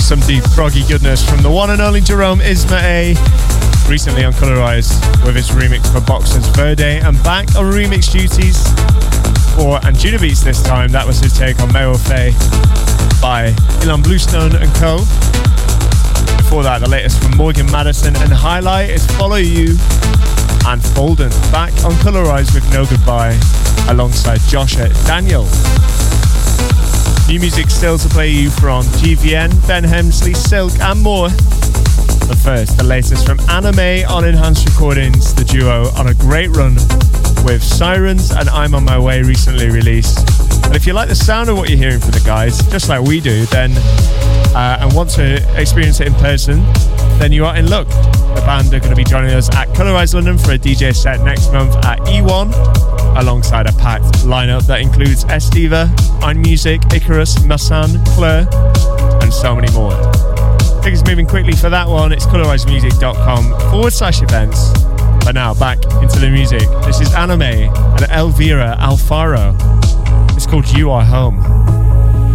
some deep proggy goodness from the one and only Jerome Isma-Ae, recently on Colorize with his remix for Boxers Verde, and back on remix duties for Anjunabeats this time. That was his take on Meo Fay by Ilan Bluestone and Co. Before that, the latest from Morgan Madison and Highlight is Follow You and Folden, back on Colorize with No Goodbye alongside Joshua Daniel. New music still to play you from GVN, Ben Hemsley, Silk and more. But first, the latest from Anime on Enhanced Recordings, the duo on a great run with Sirens and I'm on My Way recently released. And if you like the sound of what you're hearing from the guys, just like we do, then and want to experience it in person, then you are in luck. The band are going to be joining us at Colorize London for a DJ set next month at E1, alongside a packed lineup that includes Estiva, iMusic, Icarus, Masan, Fleur, and so many more. Tickets moving quickly for that one. It's colorizemusic.com/events. But now back into the music. This is Anime and Elvira Alfaro. It's called You Are Home.